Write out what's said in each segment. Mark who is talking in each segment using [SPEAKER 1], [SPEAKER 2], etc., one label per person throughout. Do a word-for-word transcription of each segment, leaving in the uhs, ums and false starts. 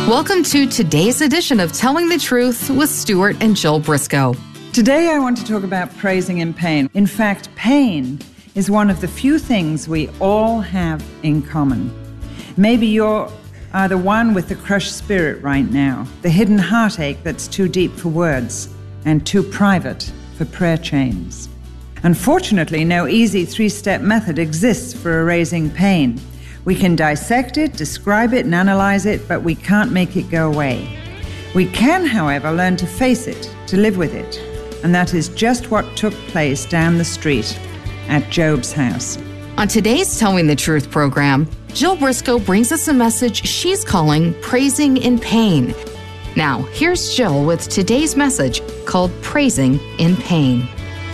[SPEAKER 1] Welcome to today's edition of Telling the Truth with Stuart and Jill Briscoe.
[SPEAKER 2] Today I want to talk about praising in pain. In fact, pain is one of the few things we all have in common. Maybe you're are the one with the crushed spirit right now, the hidden heartache that's too deep for words and too private for prayer chains. Unfortunately, no easy three-step method exists for erasing pain. We can dissect it, describe it, and analyze it, but we can't make it go away. We can, however, learn to face it, to live with it. And that is just what took place down the street at Job's house.
[SPEAKER 1] On today's Telling the Truth program, Jill Briscoe brings us a message she's calling Praising in Pain. Now, here's Jill with today's message called Praising in Pain.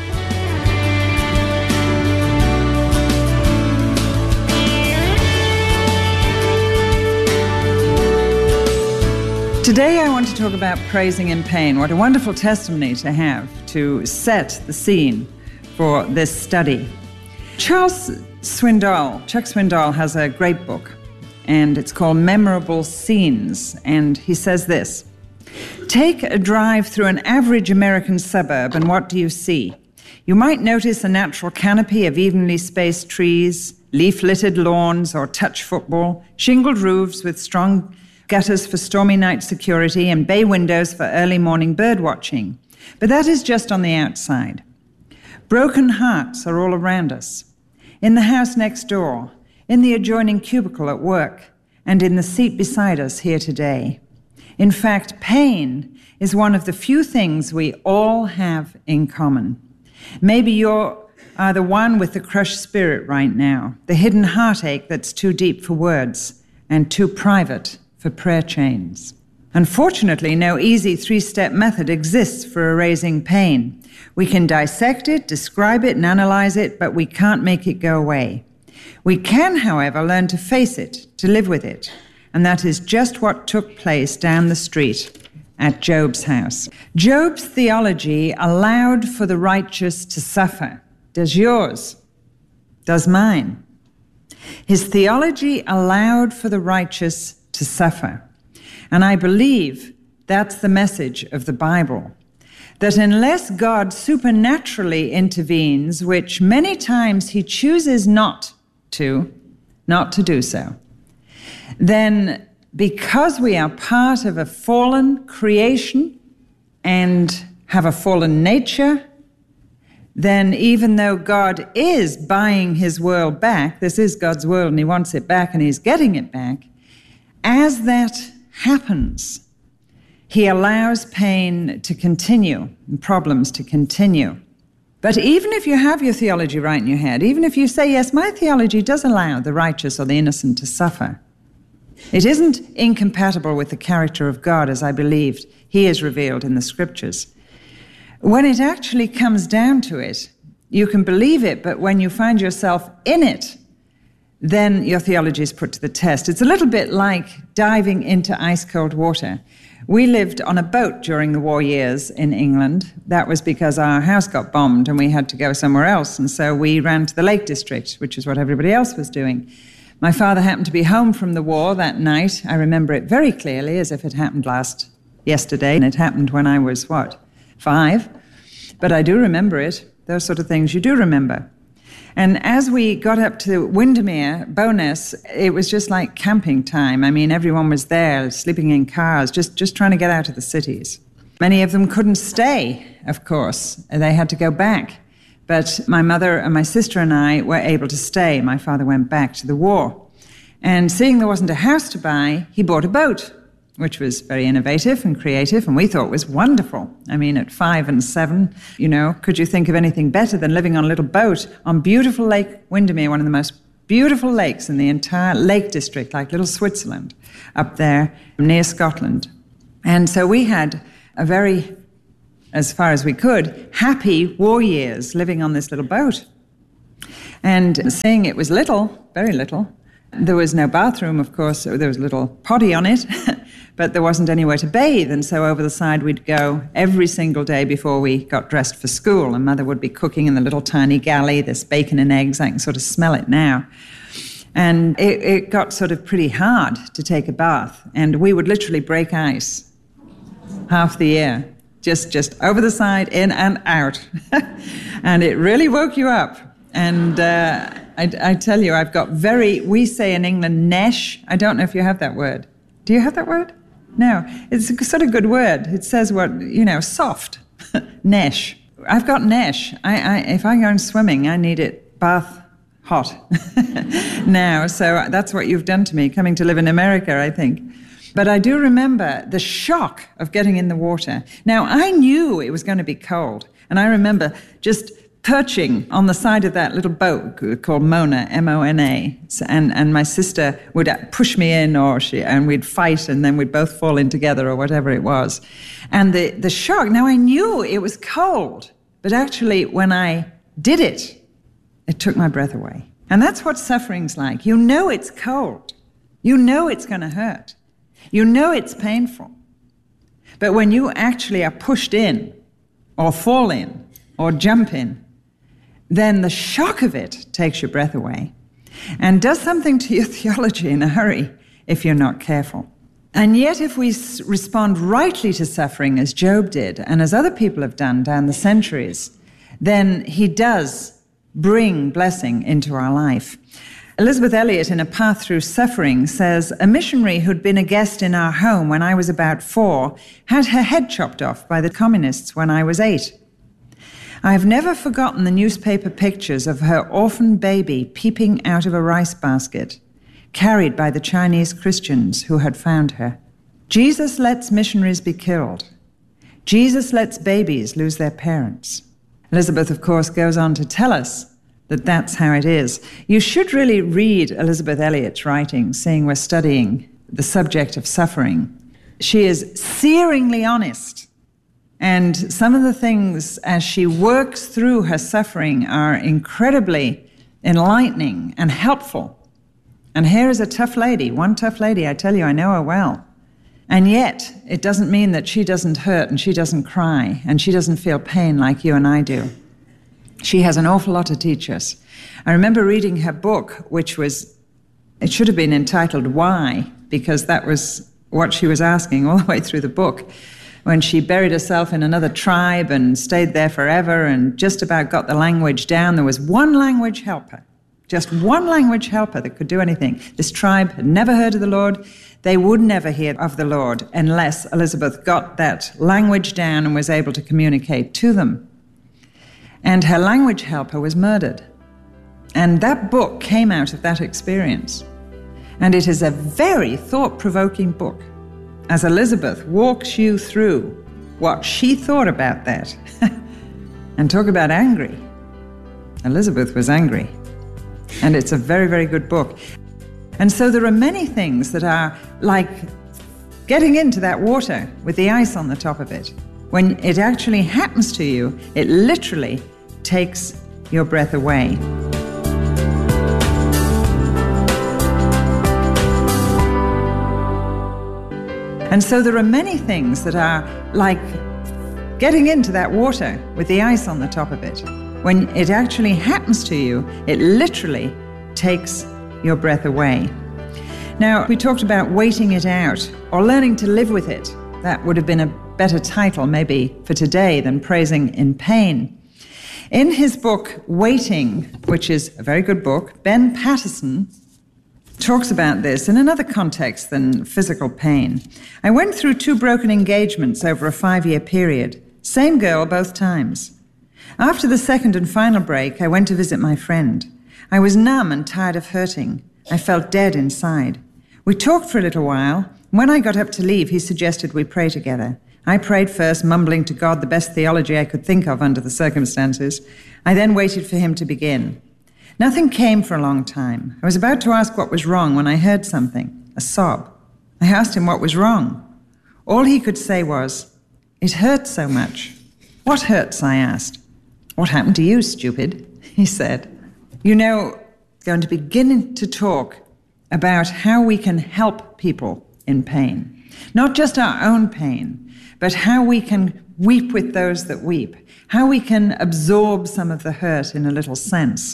[SPEAKER 2] Today I want to talk about praising in pain. What a wonderful testimony to have to set the scene for this study. Charles Swindoll, Chuck Swindoll, has a great book, and it's called Memorable Scenes, and he says this: take a drive through an average American suburb, and what do you see? You might notice a natural canopy of evenly spaced trees, leaf-littered lawns or touch football, shingled roofs with strong gutters for stormy night security, and bay windows for early morning bird watching. But that is just on the outside. Broken hearts are all around us. In the house next door, in the adjoining cubicle at work, and in the seat beside us here today. In fact, pain is one of the few things we all have in common. Maybe you're are the one with the crushed spirit right now, the hidden heartache that's too deep for words and too private for prayer chains. Unfortunately, no easy three-step method exists for erasing pain. We can dissect it, describe it, and analyze it, but we can't make it go away. We can, however, learn to face it, to live with it, and that is just what took place down the street at Job's house. Job's theology allowed for the righteous to suffer. Does yours? Does mine? His theology allowed for the righteous to suffer. And I believe that's the message of the Bible, that unless God supernaturally intervenes, which many times he chooses not to, not to do so, then because we are part of a fallen creation and have a fallen nature, then even though God is buying his world back, this is God's world and he wants it back and he's getting it back, as that happens, he allows pain to continue and problems to continue. But even if you have your theology right in your head, even if you say, yes, my theology does allow the righteous or the innocent to suffer, it isn't incompatible with the character of God as I believed he is revealed in the scriptures. When it actually comes down to it, you can believe it, but when you find yourself in it, then your theology is put to the test. It's a little bit like diving into ice-cold water. We lived on a boat during the war years in England. That was because our house got bombed and we had to go somewhere else, and so we ran to the Lake District, which is what everybody else was doing. My father happened to be home from the war that night. I remember it very clearly, as if it happened last yesterday, and it happened when I was, what, five? But I do remember it. Those sort of things you do remember. And as we got up to Windermere, Bowness, it was just like camping time. I mean, everyone was there, sleeping in cars, just, just trying to get out of the cities. Many of them couldn't stay, of course. They had to go back. But my mother and my sister and I were able to stay. My father went back to the war. And seeing there wasn't a house to buy, he bought a boat, which was very innovative and creative, and we thought was wonderful. I mean, at five and seven, you know, could you think of anything better than living on a little boat on beautiful Lake Windermere, one of the most beautiful lakes in the entire Lake District, like little Switzerland, up there near Scotland. And so we had a very, as far as we could, happy war years living on this little boat. And saying it was little, very little, there was no bathroom, of course, so there was a little potty on it, but there wasn't anywhere to bathe, and so over the side we'd go every single day before we got dressed for school, and Mother would be cooking in the little tiny galley, this bacon and eggs. I can sort of smell it now. And it, it got sort of pretty hard to take a bath. And we would literally break ice half the year, just, just over the side, in and out. And it really woke you up. And uh, I, I tell you, I've got very, we say in England, nesh. I don't know if you have that word. Do you have that word? No. It's a sort of good word. It says what, you know, soft. Nesh. I've got nesh. I, I, if I go swimming, I need it bath hot now. So that's what you've done to me, coming to live in America, I think. But I do remember the shock of getting in the water. Now, I knew it was going to be cold. And I remember just perching on the side of that little boat called Mona, M O N A. And, and my sister would push me in, or she, and we'd fight, and then we'd both fall in together, or whatever it was. And the, the shock, now I knew it was cold, but actually when I did it, it took my breath away. And that's what suffering's like. You know it's cold. You know it's going to hurt. You know it's painful. But when you actually are pushed in, or fall in, or jump in, then the shock of it takes your breath away and does something to your theology in a hurry if you're not careful. And yet if we s- respond rightly to suffering, as Job did, and as other people have done down the centuries, then he does bring blessing into our life. Elizabeth Elliot, in A Path Through Suffering, says, a missionary who'd been a guest in our home when I was about four had her head chopped off by the communists when I was eight. I've never forgotten the newspaper pictures of her orphan baby peeping out of a rice basket, carried by the Chinese Christians who had found her. Jesus lets missionaries be killed. Jesus lets babies lose their parents. Elizabeth, of course, goes on to tell us that that's how it is. You should really read Elizabeth Elliot's writings, seeing we're studying the subject of suffering. She is searingly honest. And some of the things as she works through her suffering are incredibly enlightening and helpful. And here is a tough lady, one tough lady, I tell you, I know her well. And yet, it doesn't mean that she doesn't hurt and she doesn't cry and she doesn't feel pain like you and I do. She has an awful lot to teach us. I remember reading her book, which was, it should have been entitled Why, because that was what she was asking all the way through the book. When she buried herself in another tribe and stayed there forever and just about got the language down, there was one language helper, just one language helper that could do anything. This tribe had never heard of the Lord. They would never hear of the Lord unless Elizabeth got that language down and was able to communicate to them. And her language helper was murdered. And that book came out of that experience. And it is a very thought-provoking book, as Elizabeth walks you through what she thought about that. And talk about angry. Elizabeth was angry. And it's a very, very good book. And so there are many things that are like getting into that water with the ice on the top of it. When it actually happens to you, it literally takes your breath away. And so there are many things that are like getting into that water with the ice on the top of it. When it actually happens to you, it literally takes your breath away. Now, we talked about waiting it out or learning to live with it. That would have been a better title maybe for today than praising in pain. In his book, Waiting, which is a very good book, Ben Patterson talks about this in another context than physical pain. I went through two broken engagements over a five-year period. Same girl both times. After the second and final break, I went to visit my friend. I was numb and tired of hurting. I felt dead inside. We talked for a little while. When I got up to leave, he suggested we pray together. I prayed first, mumbling to God the best theology I could think of under the circumstances. I then waited for him to begin. Nothing came for a long time. I was about to ask what was wrong when I heard something, a sob. I asked him what was wrong. All he could say was, "It hurts so much." "What hurts?" I asked. "What happened to you, stupid?" he said. You know, going to begin to talk about how we can help people in pain. Not just our own pain, but how we can weep with those that weep, how we can absorb some of the hurt in a little sense.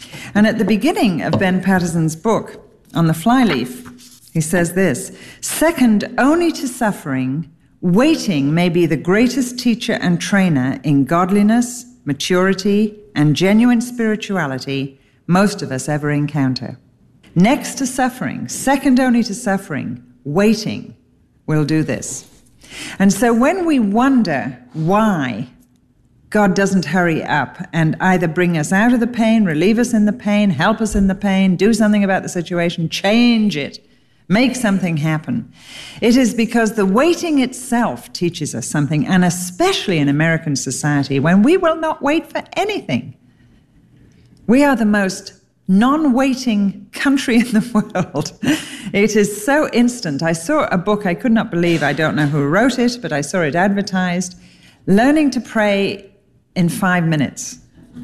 [SPEAKER 2] And at the beginning of Ben Patterson's book on the flyleaf, he says this: second only to suffering, waiting may be the greatest teacher and trainer in godliness, maturity, and genuine spirituality most of us ever encounter. Next to suffering, second only to suffering, waiting will do this. And so when we wonder why God doesn't hurry up and either bring us out of the pain, relieve us in the pain, help us in the pain, do something about the situation, change it, make something happen, it is because the waiting itself teaches us something, and especially in American society, when we will not wait for anything. We are the most non-waiting country in the world. It is so instant. I saw a book I could not believe, I don't know who wrote it, but I saw it advertised, Learning to Pray in Five Minutes.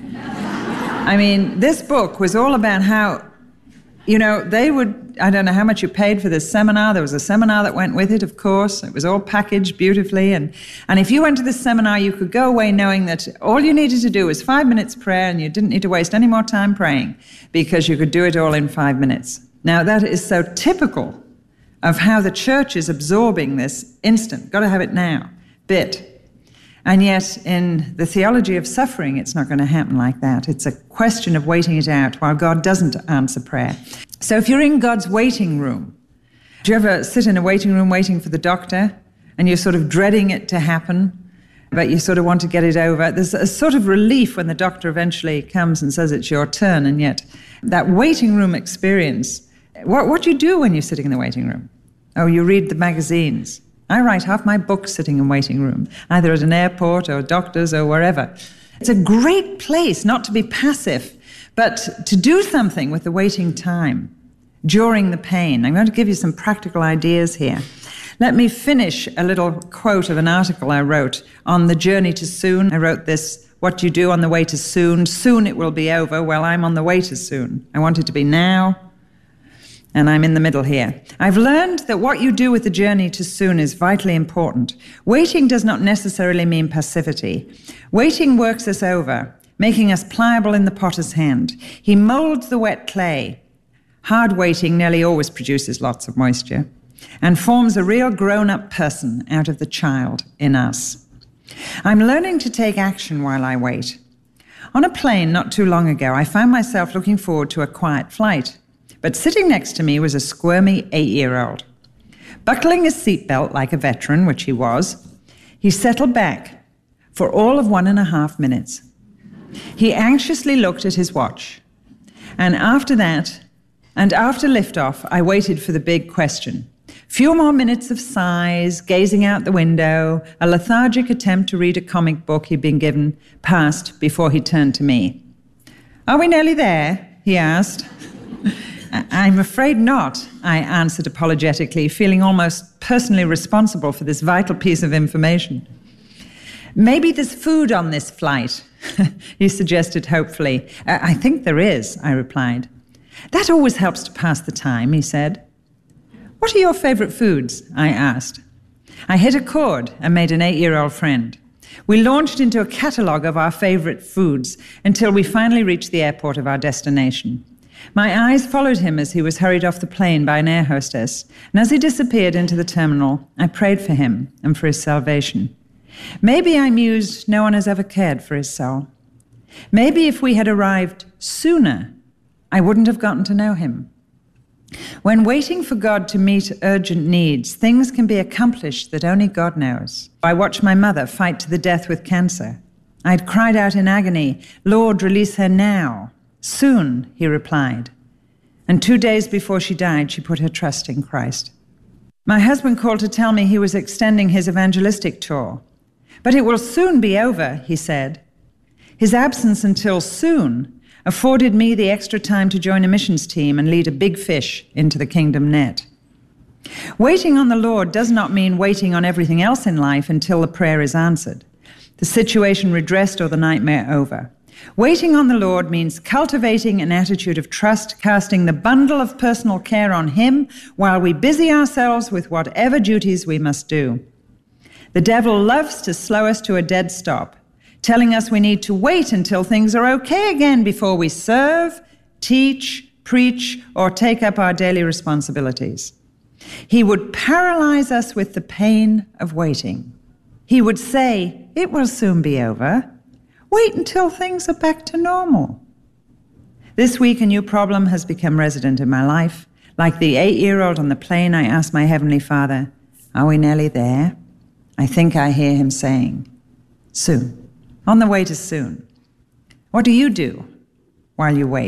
[SPEAKER 2] I mean, this book was all about how, you know, they would, I don't know how much you paid for this seminar. There was a seminar that went with it, of course. It was all packaged beautifully. And, and if you went to this seminar, you could go away knowing that all you needed to do was five minutes prayer, and you didn't need to waste any more time praying because you could do it all in five minutes. Now, that is so typical of how the church is absorbing this instant, got to have it now, bit. And yet, in the theology of suffering, it's not going to happen like that. It's a question of waiting it out while God doesn't answer prayer. So if you're in God's waiting room, do you ever sit in a waiting room waiting for the doctor, and you're sort of dreading it to happen, but you sort of want to get it over? There's a sort of relief when the doctor eventually comes and says it's your turn, and yet that waiting room experience, what, what do you do when you're sitting in the waiting room? Oh, you read the magazines. I write half my books sitting in waiting room, either at an airport or doctors or wherever. It's a great place not to be passive, but to do something with the waiting time during the pain. I'm going to give you some practical ideas here. Let me finish a little quote of an article I wrote on the journey to soon. I wrote this: what you do on the way to soon. Soon it will be over. Well, I'm on the way to soon. I want it to be now, and I'm in the middle here. I've learned that what you do with the journey to soon is vitally important. Waiting does not necessarily mean passivity. Waiting works us over, making us pliable in the potter's hand. He molds the wet clay. Hard waiting nearly always produces lots of moisture and forms a real grown-up person out of the child in us. I'm learning to take action while I wait. On a plane not too long ago, I found myself looking forward to a quiet flight. But sitting next to me was a squirmy eight-year-old. Buckling his seatbelt like a veteran, which he was, he settled back for all of one and a half minutes. He anxiously looked at his watch. And after that, and after liftoff, I waited for the big question. Few more minutes of sighs, gazing out the window, a lethargic attempt to read a comic book he'd been given, passed before he turned to me. "Are we nearly there?" he asked. "I'm afraid not," I answered apologetically, feeling almost personally responsible for this vital piece of information. "Maybe there's food on this flight," he suggested hopefully. "I think there is," I replied. "That always helps to pass the time," he said. "What are your favorite foods?" I asked. I hit a chord and made an eight-year-old friend. We launched into a catalogue of our favorite foods until we finally reached the airport of our destination. My eyes followed him as he was hurried off the plane by an air hostess, and as he disappeared into the terminal, I prayed for him and for his salvation. Maybe, I mused, no one has ever cared for his soul. Maybe if we had arrived sooner, I wouldn't have gotten to know him. When waiting for God to meet urgent needs, things can be accomplished that only God knows. I watched my mother fight to the death with cancer. I had cried out in agony, "Lord, release her now." "Soon," he replied. And two days before she died, she put her trust in Christ. My husband called to tell me he was extending his evangelistic tour. "But it will soon be over," he said. His absence until soon afforded me the extra time to join a missions team and lead a big fish into the kingdom net. Waiting on the Lord does not mean waiting on everything else in life until the prayer is answered, the situation redressed, or the nightmare over. Waiting on the Lord means cultivating an attitude of trust, casting the bundle of personal care on Him while we busy ourselves with whatever duties we must do. The devil loves to slow us to a dead stop, telling us we need to wait until things are okay again before we serve, teach, preach, or take up our daily responsibilities. He would paralyze us with the pain of waiting. He would say, "It will soon be over. Wait until things are back to normal." This week, a new problem has become resident in my life. Like the eight-year-old on the plane, I asked my Heavenly Father, "Are we nearly there?" I think I hear him saying, "Soon." On the way to soon. What do you do while you wait?